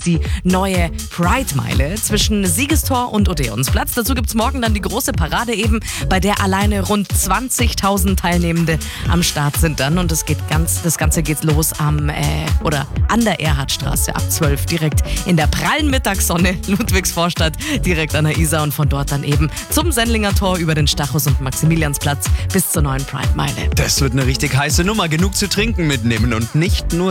die neue Pride-Meile zwischen Siegestor und Odeonsplatz. Dazu gibt es morgen dann die große Parade eben, bei der alleine rund 20.000 Teilnehmende am Start sind dann. Und das Ganze geht los an der Erhardstraße ab 12, direkt in der prallen Mittagssonne, Ludwigsvorstadt, direkt an der Isar, und von dort dann eben zum Sendlinger Tor über den Stachus und Maximiliansplatz bis zur neuen Pride-Meile. Das wird eine richtig heiße Nummer. Genug zu trinken mitnehmen und nicht nur